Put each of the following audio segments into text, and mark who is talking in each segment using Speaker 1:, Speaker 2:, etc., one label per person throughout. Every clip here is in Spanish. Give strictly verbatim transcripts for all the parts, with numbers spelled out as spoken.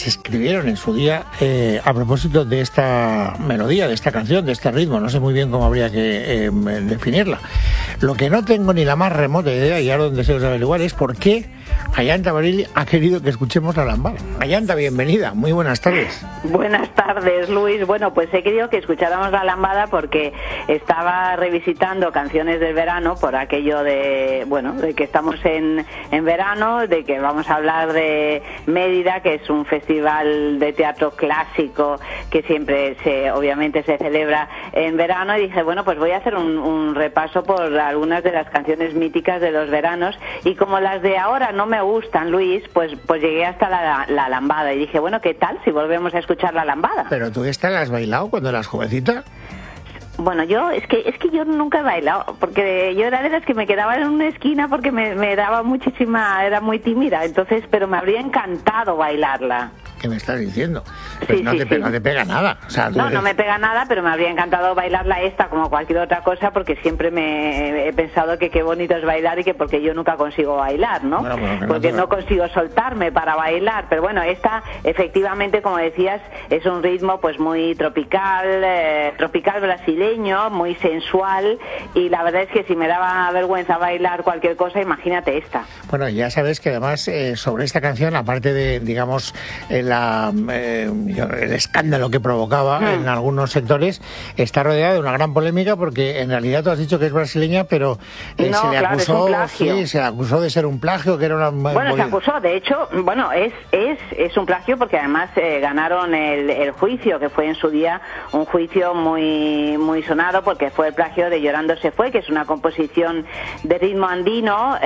Speaker 1: se escribieron en su día eh, a propósito de esta melodía, de esta canción, de este ritmo. No sé muy bien cómo habría que eh, definirla. Lo que no tengo ni la más remota idea, y ahora donde se os averiguar, es por qué Ayanta Barilli ha querido que escuchemos la lambada. Ayanta, bienvenida, muy buenas tardes.
Speaker 2: Buenas tardes, Luis. Bueno, pues he querido que escucháramos la lambada porque estaba revisitando canciones del verano por aquello de, bueno, de que estamos en, en verano, de que vamos a hablar de Mérida, que es un festival de teatro clásico que siempre se, obviamente se celebra en verano, y dije, bueno, pues voy a hacer un, un repaso por algunas de las canciones míticas de los veranos, y como las de ahora no me gustan, Luis, pues pues llegué hasta la, la lambada y dije, bueno, ¿qué tal si volvemos a escuchar la lambada?
Speaker 1: ¿Pero tú esta la has bailado cuando eras jovencita?
Speaker 2: Bueno, yo, es que es que yo nunca he bailado, porque yo era de las que me quedaba en una esquina porque me, me daba muchísima, era muy tímida, entonces, pero me habría encantado bailarla.
Speaker 1: ¿Qué me estás diciendo? Pues
Speaker 2: sí,
Speaker 1: no,
Speaker 2: sí,
Speaker 1: te,
Speaker 2: sí.
Speaker 1: no te pega nada. O sea,
Speaker 2: no,
Speaker 1: eres...
Speaker 2: no me pega nada, pero me habría encantado bailarla esta como cualquier otra cosa, porque siempre me he pensado que qué bonito es bailar y que porque yo nunca consigo bailar, ¿no? Bueno, bueno, porque no, no consigo soltarme para bailar. Pero bueno, esta efectivamente, como decías, es un ritmo pues muy tropical, eh, tropical brasileño, muy sensual, y la verdad es que si me daba vergüenza bailar cualquier cosa, imagínate esta.
Speaker 1: Bueno, ya sabes que además eh, sobre esta canción, aparte de, digamos, eh, la, eh, el escándalo que provocaba mm. en algunos sectores, está rodeada de una gran polémica, porque en realidad tú has dicho que es brasileña, pero eh,
Speaker 2: no,
Speaker 1: se le
Speaker 2: claro,
Speaker 1: acusó,
Speaker 2: sí,
Speaker 1: se le acusó de ser un plagio, que era una...
Speaker 2: Bueno, se acusó, de hecho, bueno, es es es un plagio porque además eh, ganaron el, el juicio, que fue en su día un juicio muy muy sonado, porque fue el plagio de Llorando se fue, que es una composición de ritmo andino,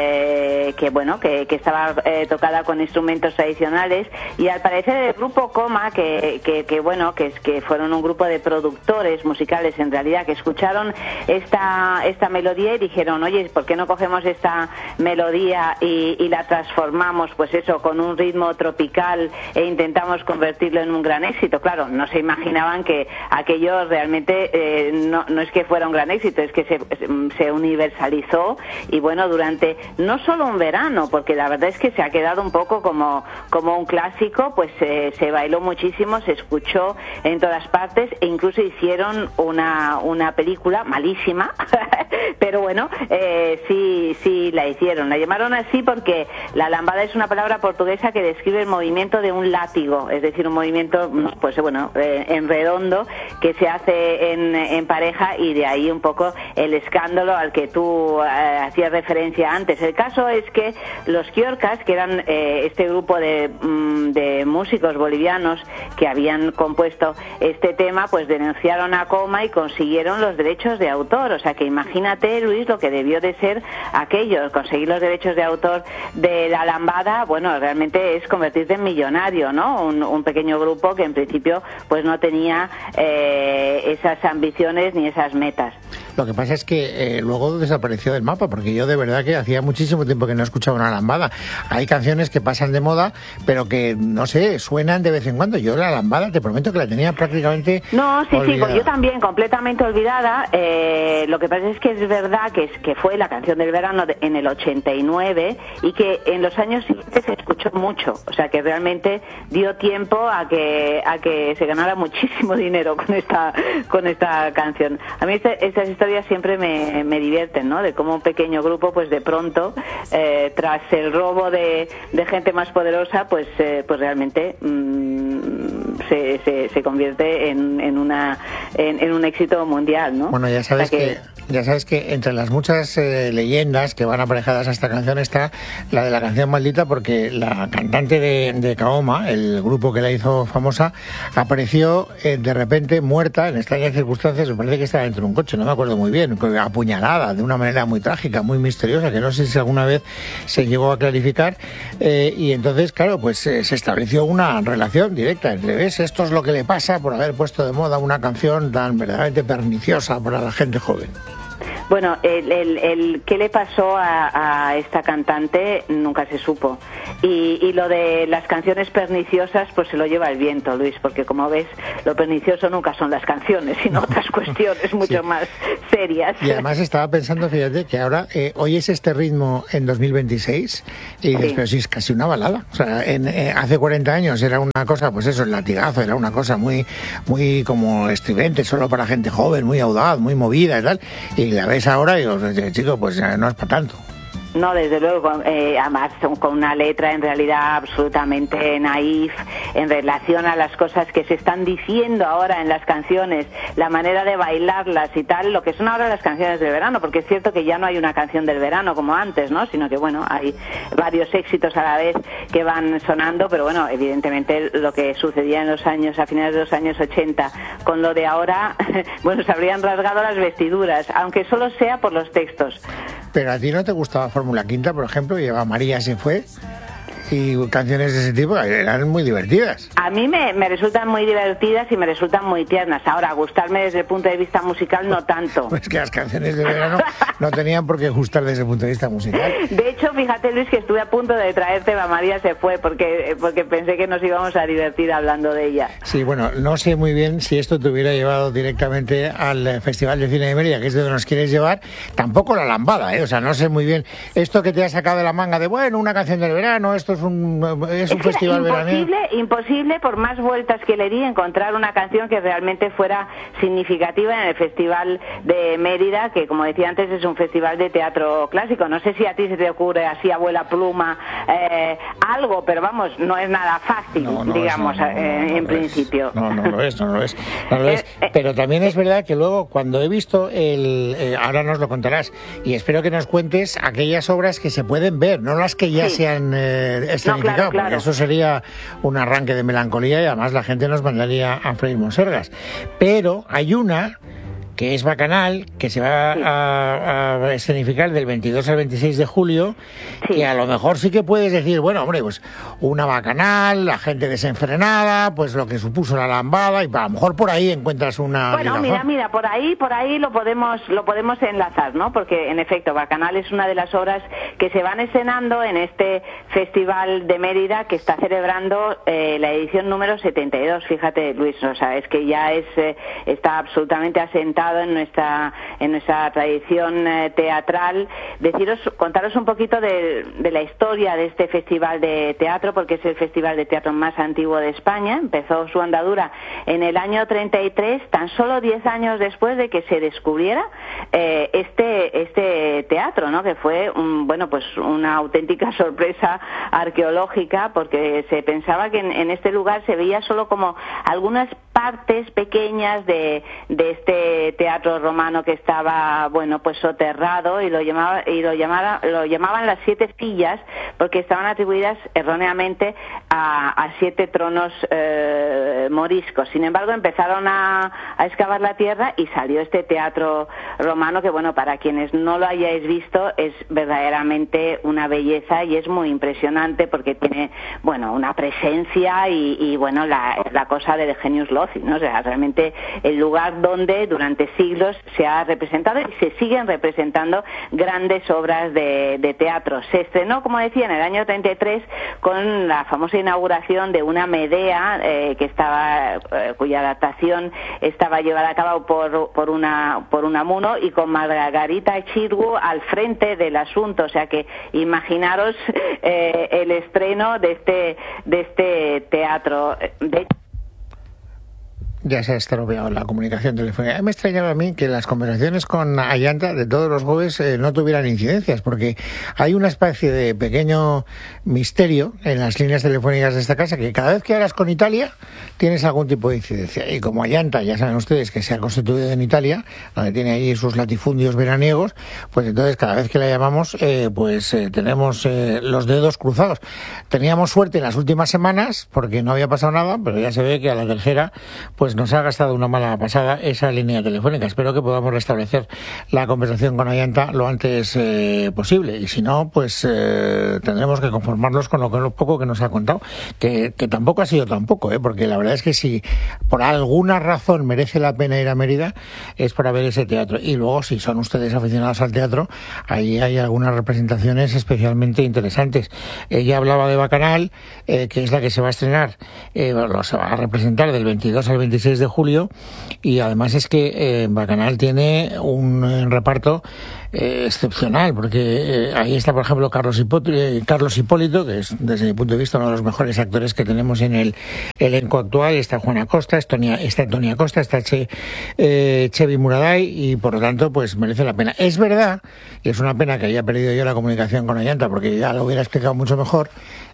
Speaker 2: eh, que bueno, que, que estaba eh, tocada con instrumentos tradicionales, y al parecer el grupo Coma, que, que, que bueno, que, que fueron un grupo de productores musicales en realidad, que escucharon esta esta melodía y dijeron, oye, ¿por qué no cogemos esta melodía y, y la transformamos, pues eso, con un ritmo tropical e intentamos convertirlo en un gran éxito? Claro, no se imaginaban que aquello realmente eh, no, no es que fuera un gran éxito, es que se, se universalizó, y bueno, durante no solo un verano, porque la verdad es que se ha quedado un poco como, como un clásico, pues eh, se bailó muchísimo, se escuchó en todas partes, e incluso hicieron una, una película malísima, pero bueno, eh, sí, sí la hicieron. La llamaron así porque la lambada es una palabra portuguesa que describe el movimiento de un látigo, es decir, un movimiento, pues bueno, eh, en redondo, que se hace en, en pareja, y de ahí un poco el escándalo al que tú eh, hacías referencia antes. El caso es que los Quiorcas, que eran eh, este grupo de, mm, de músicos bolivianos que habían compuesto este tema, pues denunciaron a Coma y consiguieron los derechos de autor. O sea que imagínate, Luis, lo que debió de ser aquello, conseguir los derechos de autor de la lambada. Bueno, realmente es convertirte en millonario, ¿no? Un, un pequeño grupo que en principio pues no tenía eh, esas ambiciones ni esas metas.
Speaker 1: Lo que pasa es que eh, luego desapareció del mapa, porque yo de verdad que hacía muchísimo tiempo que no escuchaba una lambada. Hay canciones que pasan de moda, pero que, no sé, suenan de vez en cuando. Yo la lambada, te prometo que la tenía prácticamente
Speaker 2: No, sí,
Speaker 1: olvidada.
Speaker 2: sí, pues yo también, completamente olvidada. Eh, lo que pasa es que es verdad que, es, que fue la canción del verano de, en el ochenta y nueve, y que en los años siguientes se escuchó mucho. O sea, que realmente dio tiempo a que a que se ganara muchísimo dinero con esta con esta canción. A mí este, estas historias siempre me, me divierten, ¿no? De cómo un pequeño grupo, pues de pronto, eh, tras el robo de, de gente más poderosa, pues eh, pues realmente mmm, se, se, se convierte en, en una en, en un éxito mundial, ¿no?
Speaker 1: Bueno, ya sabes
Speaker 2: o sea que,
Speaker 1: que Ya sabes que entre las muchas eh, leyendas que van aparejadas a esta canción está la de la canción maldita, porque la cantante de, de Kaoma, el grupo que la hizo famosa, apareció eh, de repente muerta en extrañas circunstancias. Me parece que estaba dentro de un coche, no me acuerdo muy bien, apuñalada de una manera muy trágica, muy misteriosa, que no sé si alguna vez se llegó a clarificar. Eh, y entonces, claro, pues eh, se estableció una relación directa entre, ¿ves? Esto es lo que le pasa por haber puesto de moda una canción tan verdaderamente perniciosa para la gente joven.
Speaker 2: Bueno, el, el, el qué le pasó a, a esta cantante nunca se supo. Y, y lo de las canciones perniciosas, pues se lo lleva el viento, Luis, porque como ves, lo pernicioso nunca son las canciones, sino otras cuestiones mucho sí. más serias.
Speaker 1: Y además estaba pensando, fíjate, que ahora eh, oyes este ritmo en dos mil veintiséis y dices, sí. pero sí, es casi una balada. O sea, en, eh, hace cuarenta años era una cosa, pues eso, el latigazo, era una cosa muy, muy como estridente, solo para gente joven, muy audaz, muy movida y tal. Y la ves ahora y digo, chico, pues no es para tanto.
Speaker 2: No, desde luego, eh, además con una letra en realidad absolutamente naif en relación a las cosas que se están diciendo ahora en las canciones, la manera de bailarlas y tal, lo que son ahora las canciones del verano, porque es cierto que ya no hay una canción del verano como antes, ¿no? Sino que, bueno, hay varios éxitos a la vez que van sonando, pero bueno, evidentemente lo que sucedía en los años, a finales de los años ochenta, con lo de ahora, bueno, se habrían rasgado las vestiduras, aunque solo sea por los textos.
Speaker 1: Pero a ti no te gustaba Fórmula Quinta, por ejemplo, y Eva María se fue, y canciones de ese tipo eran muy divertidas.
Speaker 2: A mí me, me resultan muy divertidas y me resultan muy tiernas. Ahora, gustarme desde el punto de vista musical no tanto.
Speaker 1: Pues que las canciones de verano no tenían por qué gustar desde el punto de vista musical.
Speaker 2: De hecho, fíjate, Luis, que estuve a punto de traerte Eva María se fue porque, porque pensé que nos íbamos a divertir hablando de ella.
Speaker 1: Sí, bueno, no sé muy bien si esto te hubiera llevado directamente al Festival de Cine de Mérida, que es de donde nos quieres llevar, tampoco la lambada, ¿eh? O sea, no sé muy bien esto que te ha sacado de la manga de, bueno, una canción del verano, esto es un, es un
Speaker 2: es
Speaker 1: festival
Speaker 2: imposible,
Speaker 1: veraniego.
Speaker 2: Imposible, por más vueltas que le di, encontrar una canción que realmente fuera significativa en el Festival de Mérida, que como decía antes es un festival de teatro clásico. No sé si a ti se te ocurre así, abuela pluma, eh, algo, pero vamos, no es nada fácil, no, no digamos, es, no, no, eh, no, en no principio.
Speaker 1: Es. No, no lo es, no lo es. No lo es. Pero también es verdad que luego, cuando he visto el... Eh, ahora nos lo contarás, y espero que nos cuentes aquellas obras que se pueden ver, no las que ya sí. se han eh, escenificado, no, claro, claro. porque eso sería un arranque de melancolía y además la gente nos mandaría a freír monsergas. Pero hay una que es Bacanal, que se va sí. a, a escenificar del veintidós al veintiséis de julio, sí. que a lo mejor sí que puedes decir, bueno, hombre, pues una Bacanal, la gente desenfrenada, pues lo que supuso la lambada, y a lo mejor por ahí encuentras una...
Speaker 2: Bueno, ligazón. mira, mira, por ahí, por ahí lo podemos, lo podemos enlazar, ¿no? Porque, en efecto, Bacanal es una de las obras que se van escenando en este Festival de Mérida, que está celebrando eh, la edición número setenta y dos, fíjate, Luis, o sea, es que ya es eh, está absolutamente asentado en nuestra en nuestra tradición eh, teatral. Deciros, contaros un poquito de, de la historia de este festival de teatro, porque es el festival de teatro más antiguo de España. Empezó su andadura en el año treinta y tres, tan solo diez años después de que se descubriera eh, este este teatro, ¿no? Que fue un, bueno, pues una auténtica sorpresa arqueológica, porque se pensaba que en, en este lugar se veía solo como algunas partes pequeñas de, de este teatro romano que estaba, bueno, pues soterrado, y lo llamaba y lo llamaba, lo llamaban las siete pillas, porque estaban atribuidas erróneamente a, a siete tronos eh, moriscos. Sin embargo, empezaron a, a excavar la tierra y salió este teatro romano que, bueno, para quienes no lo hayáis visto, es verdaderamente una belleza y es muy impresionante, porque tiene, bueno, una presencia y, y bueno, la, la cosa del genius loci, ¿no? O sea, realmente el lugar donde durante siglos se ha representado y se siguen representando grandes obras de, de teatro. Se estrenó, como decía, en el año treinta y tres con la famosa inauguración de una Medea eh, que estaba eh, cuya adaptación estaba llevada a cabo por por una por Unamuno, y con Margarita Xirgu al frente del asunto. O sea que imaginaros eh, el estreno de este de este teatro. De
Speaker 1: Ya se ha estropeado la comunicación telefónica. Me extrañaba a mí que las conversaciones con Ayanta de todos los jueves eh, no tuvieran incidencias, porque hay una especie de pequeño misterio en las líneas telefónicas de esta casa, que cada vez que hablas con Italia tienes algún tipo de incidencia. Y como Ayanta, ya saben ustedes que se ha constituido en Italia, donde tiene ahí sus latifundios veraniegos, pues entonces cada vez que la llamamos, eh, pues eh, tenemos eh, los dedos cruzados. Teníamos suerte en las últimas semanas, porque no había pasado nada, pero ya se ve que a la tercera, pues pues nos ha gastado una mala pasada esa línea telefónica. Espero que podamos restablecer la conversación con Ayanta lo antes eh, posible. Y si no, pues eh, tendremos que conformarnos con lo, con lo poco que nos ha contado, que, que tampoco ha sido tampoco, ¿eh? Porque la verdad es que si por alguna razón merece la pena ir a Mérida, es para ver ese teatro. Y luego, si son ustedes aficionados al teatro, ahí hay algunas representaciones especialmente interesantes. Ella hablaba de Bacanal, eh, que es la que se va a estrenar, eh, lo se va a representar del veintidós al veintiséis de julio, y además es que eh, Bacanal tiene un eh, reparto eh, excepcional, porque eh, ahí está, por ejemplo, Carlos Hipólito, eh, Carlos Hipólito, que es, desde mi punto de vista, uno de los mejores actores que tenemos en el elenco actual. Está Juana Costa, está Tonia Costa, está che, eh, Chevi Muraday, y por lo tanto, pues merece la pena. Es verdad, y es una pena que haya perdido yo la comunicación con Ayanta, porque ya lo hubiera explicado mucho mejor.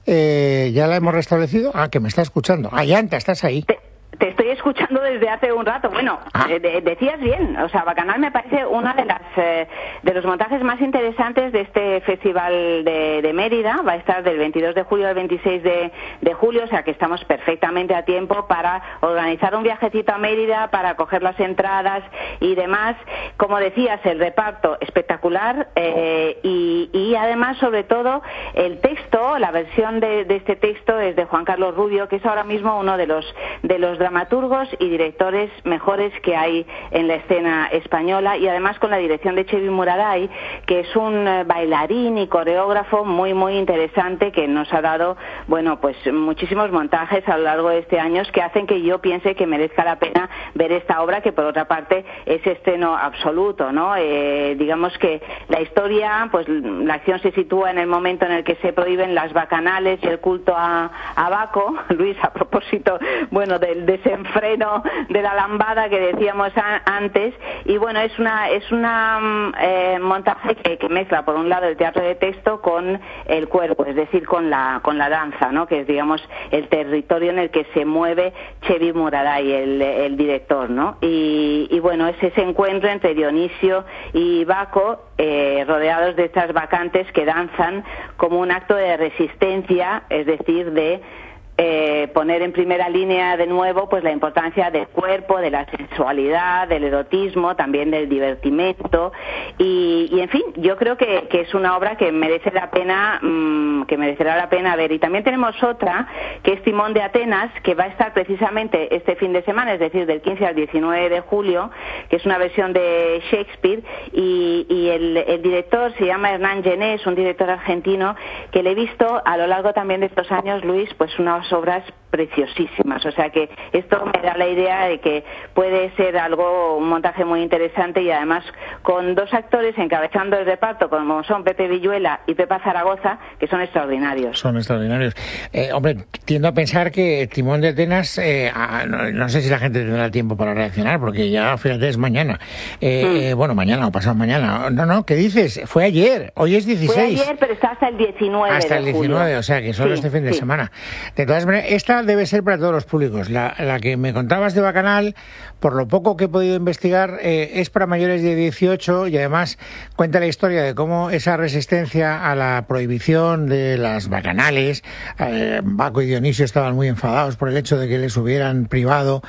Speaker 1: Eh, ¿Ya la hemos restablecido? Ah, que me está escuchando. Ayanta, ¿estás ahí?
Speaker 2: Te estoy escuchando desde hace un rato. Bueno, ah. eh, de, decías bien. O sea, Bacanal me parece una de las eh, de los montajes más interesantes de este festival de, de Mérida. Va a estar del veintidós de julio al veintiséis de, de julio, o sea que estamos perfectamente a tiempo para organizar un viajecito a Mérida, para coger las entradas y demás. Como decías, el reparto espectacular eh, y, y además, sobre todo, el texto, la versión de, de este texto es de Juan Carlos Rubio, que es ahora mismo uno de los de los dramaturgos y directores mejores que hay en la escena española, y además con la dirección de Chevi Muraday, que es un bailarín y coreógrafo muy muy interesante, que nos ha dado, bueno, pues muchísimos montajes a lo largo de este año que hacen que yo piense que merezca la pena ver esta obra, que por otra parte es estreno absoluto, ¿no? Eh, digamos que la historia, pues la acción se sitúa en el momento en el que se prohíben las bacanales y el culto a, a Baco. Luis, a propósito, bueno, del desenfreno de la lambada que decíamos a, antes, y bueno, es una es una eh, montaje que, que mezcla por un lado el teatro de texto con el cuerpo, es decir, con la con la danza, ¿no? Que es, digamos, el territorio en el que se mueve Chevi Muraday, el, el director, ¿no? Y, y bueno, es ese encuentro entre Dionisio y Baco, eh, rodeados de estas bacantes que danzan como un acto de resistencia, es decir, de Eh, poner en primera línea de nuevo pues la importancia del cuerpo, de la sensualidad, del erotismo, también del divertimento, y, y en fin, yo creo que, que es una obra que merece la pena, mmm, que merecerá la pena ver. Y también tenemos otra, que es Timón de Atenas, que va a estar precisamente este fin de semana, es decir, del quince al diecinueve de julio, que es una versión de Shakespeare, y, y el, el director se llama Hernán Gené, es un director argentino que le he visto a lo largo también de estos años, Luis, pues unas obras preciosísimas, o sea que esto me da la idea de que puede ser algo, un montaje muy interesante, y además con dos actores encabezando el reparto, como son Pepe Villuela y Pepa Zaragoza, que son extraordinarios.
Speaker 1: Son extraordinarios. Eh, hombre, tiendo a pensar que Timón de Atenas, eh, ah, no, no sé si la gente tendrá tiempo para reaccionar, porque ya, fíjate, es mañana. Eh, mm. eh, bueno, mañana o pasado mañana. No, no, ¿qué dices? Fue ayer, hoy es dieciséis.
Speaker 2: Fue ayer, pero está hasta el diecinueve
Speaker 1: Hasta el diecinueve,
Speaker 2: julio.
Speaker 1: O sea que solo sí, este fin de sí. semana. De todas maneras, esta debe ser para todos los públicos. La, la que me contabas de Bacanal, por lo poco que he podido investigar, eh, es para mayores de dieciocho, y además cuenta la historia de cómo esa resistencia a la prohibición de las bacanales, eh, Baco y Dionisio estaban muy enfadados por el hecho de que les hubieran privado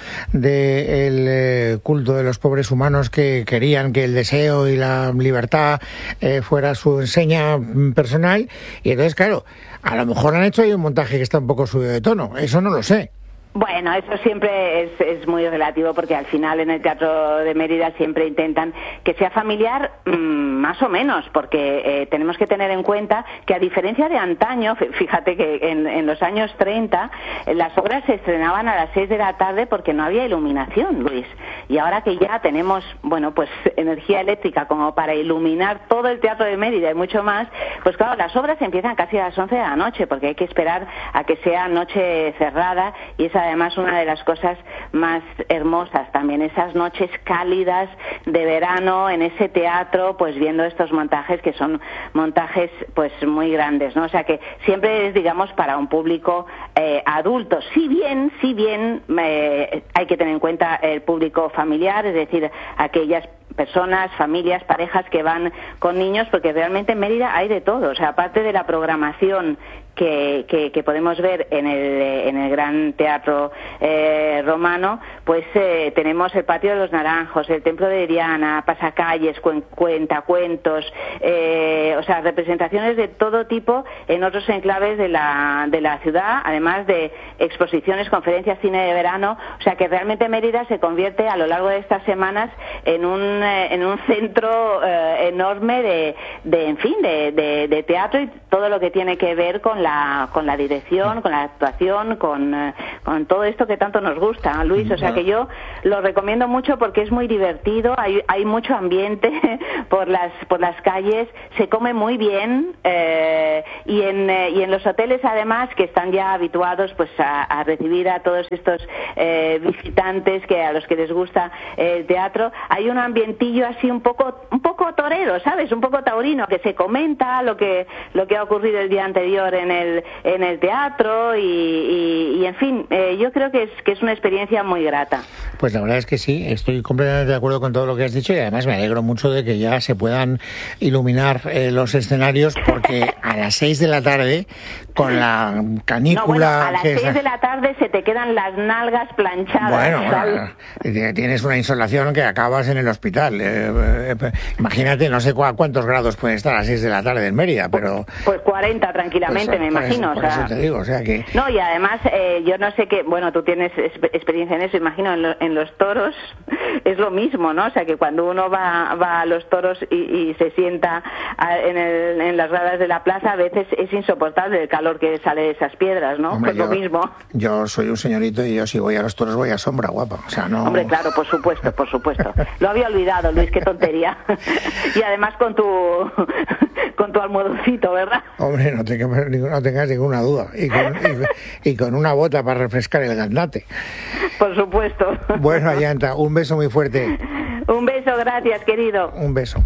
Speaker 1: del eh, culto de los pobres humanos, que querían que el deseo y la libertad eh, fuera su enseña personal, y entonces, claro, a lo mejor han hecho ahí un montaje que está un poco subido de tono, eso no lo sé.
Speaker 2: Bueno, eso siempre es, es muy relativo, porque al final en el Teatro de Mérida siempre intentan que sea familiar, mmm, más o menos, porque eh, tenemos que tener en cuenta que, a diferencia de antaño, fíjate que en, en los años treinta las obras se estrenaban a las seis de la tarde porque no había iluminación, Luis, y ahora que ya tenemos, bueno, pues energía eléctrica como para iluminar todo el Teatro de Mérida y mucho más, pues claro, las obras empiezan casi a las once de la noche, porque hay que esperar a que sea noche cerrada, y esa además una de las cosas más hermosas también, esas noches cálidas de verano en ese teatro, pues viendo estos montajes, que son montajes pues muy grandes, ¿no? O sea que siempre es, digamos, para un público eh, adulto, si bien, si bien eh, hay que tener en cuenta el público familiar, es decir, aquellas personas, familias, parejas que van con niños, porque realmente en Mérida hay de todo, o sea, aparte de la programación que, que, que podemos ver en el, en el Gran Teatro eh, Romano, pues eh, tenemos el Patio de los Naranjos, el Templo de Diana, pasacalles, cuen, cuentacuentos, eh, o sea, representaciones de todo tipo en otros enclaves de la, de la ciudad, además de exposiciones, conferencias, cine de verano, o sea que realmente Mérida se convierte a lo largo de estas semanas en un, eh, en un centro eh, enorme de, de, en fin, de, de, de teatro y todo lo que tiene que ver con la, con la dirección, con la actuación, con, eh, con todo esto que tanto nos gusta, Luis, o sea que yo lo recomiendo mucho porque es muy divertido, hay, hay mucho ambiente por las, por las calles, se come muy bien eh, y, en, eh, y en los hoteles además que están ya habituados pues a, a recibir a todos estos eh, visitantes que a los que les gusta el teatro, hay un ambientillo así un poco un poco torero, ¿sabes? Un poco taurino, que se comenta lo que lo que ha ocurrido el día anterior en el en el teatro y, y, y en fin, eh, yo creo que es que es una experiencia muy grata.
Speaker 1: Pues la verdad es que sí, estoy completamente de acuerdo con todo lo que has dicho y además me alegro mucho de que ya se puedan iluminar eh, los escenarios porque a las seis de la tarde con la canícula...
Speaker 2: No, bueno, a las seis de la tarde se te quedan las nalgas planchadas.
Speaker 1: Bueno, bueno, tienes una insolación que acabas en el hospital. Eh, eh, imagínate, no sé cu cuántos grados pueden estar a las seis de la tarde en Mérida, pero...
Speaker 2: Pues, pues cuarenta tranquilamente, pues, me imagino.
Speaker 1: Por eso,
Speaker 2: o sea...
Speaker 1: por eso te digo, o sea que...
Speaker 2: No, y además, eh, yo no sé qué... Bueno, tú tienes experiencia en eso, imagino, en, lo, en los toros es lo mismo, ¿no? O sea, que cuando uno va, va a los toros y, y se sienta a, en, el, en las gradas de la plaza, a veces es insoportable el calor que sale de esas piedras, ¿no?
Speaker 1: Hombre,
Speaker 2: pues
Speaker 1: yo,
Speaker 2: lo mismo.
Speaker 1: Yo soy un señorito y yo si voy a los toros voy a sombra, guapa. O sea, no...
Speaker 2: Hombre, claro, por supuesto, por supuesto. Lo había olvidado, Luis, qué tontería. Y además con tu con tu almohadoncito, ¿verdad?
Speaker 1: Hombre, no tengas, no tengas ninguna duda. Y con, y, y con una bota para refrescar el gaznate.
Speaker 2: Por supuesto.
Speaker 1: Bueno, Ayanta, un beso muy fuerte.
Speaker 2: Un beso, gracias, querido.
Speaker 1: Un beso.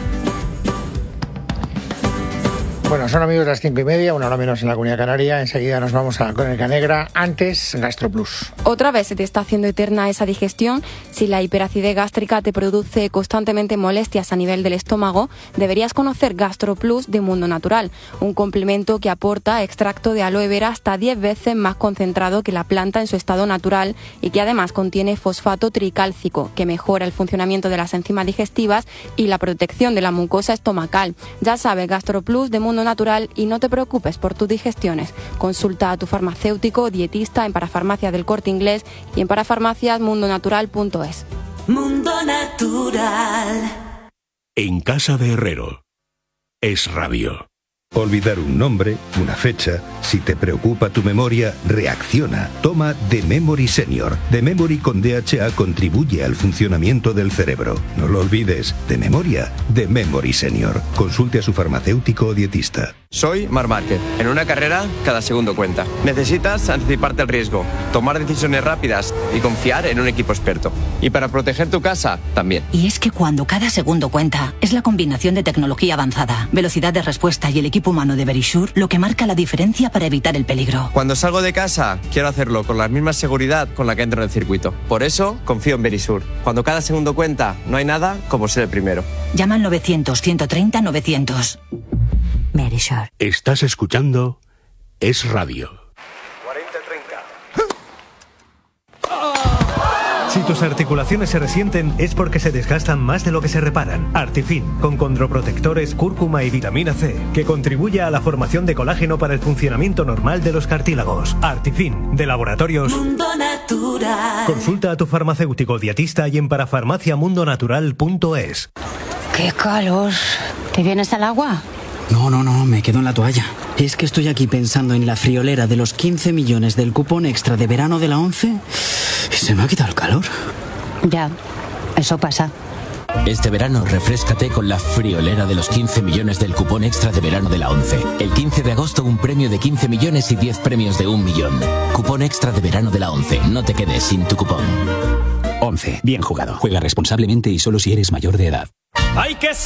Speaker 1: Bueno, son amigos las cinco y media, una hora menos en la Comunidad Canaria. Enseguida nos vamos a la Crónica Negra. Antes, GastroPlus.
Speaker 3: Otra vez se te está haciendo eterna esa digestión. Si la hiperacidez gástrica te produce constantemente molestias a nivel del estómago, deberías conocer GastroPlus de Mundo Natural, un complemento que aporta extracto de aloe vera hasta diez veces más concentrado que la planta en su estado natural y que además contiene fosfato tricálcico, que mejora el funcionamiento de las enzimas digestivas y la protección de la mucosa estomacal. Ya sabes, GastroPlus de Mundo Natural y no te preocupes por tus digestiones. Consulta a tu farmacéutico o dietista en Parafarmacias del Corte Inglés y en parafarmacias mundo natural punto es.
Speaker 4: Mundo Natural.
Speaker 5: En casa de Herrero. Es Radio.
Speaker 6: Olvidar un nombre, una fecha. Si te preocupa tu memoria, reacciona. Toma The Memory Senior. The Memory con D H A contribuye al funcionamiento del cerebro. No lo olvides. De memoria, The Memory Senior. Consulte a su farmacéutico o dietista.
Speaker 7: Soy Marc Márquez. En una carrera, cada segundo cuenta. Necesitas anticiparte al riesgo, tomar decisiones rápidas y confiar en un equipo experto. Y para proteger tu casa, también.
Speaker 8: Y es que cuando cada segundo cuenta, es la combinación de tecnología avanzada, velocidad de respuesta y el equipo humano de Verisure lo que marca la diferencia para evitar el peligro.
Speaker 7: Cuando salgo de casa, quiero hacerlo con la misma seguridad con la que entro en el circuito. Por eso, confío en Verisure. Cuando cada segundo cuenta, no hay nada como ser el primero.
Speaker 8: Llama al novecientos, ciento treinta, novecientos. Verisure.
Speaker 5: Estás escuchando Es Radio.
Speaker 6: cuarenta treinta.
Speaker 9: Si tus articulaciones se resienten es porque se desgastan más de lo que se reparan. Artifin, con condroprotectores, cúrcuma y vitamina C, que contribuye a la formación de colágeno para el funcionamiento normal de los cartílagos. Artifin, de Laboratorios
Speaker 4: Mundo Natural.
Speaker 9: Consulta a tu farmacéutico dietista y en parafarmacia mundo natural punto es.
Speaker 10: ¡Qué calor! ¿Te vienes al agua?
Speaker 11: No, no, no, me quedo en la toalla. Es que estoy aquí pensando en la friolera de los quince millones del cupón extra de verano de la ONCE y se me ha quitado el calor.
Speaker 10: Ya, eso pasa.
Speaker 12: Este verano refréscate con la friolera de los quince millones del cupón extra de verano de la ONCE. El quince de agosto un premio de quince millones y diez premios de un millón. Cupón extra de verano de la ONCE. No te quedes sin tu cupón.
Speaker 13: ONCE. Bien jugado. Juega responsablemente y solo si eres mayor de edad.
Speaker 14: ¡Hay que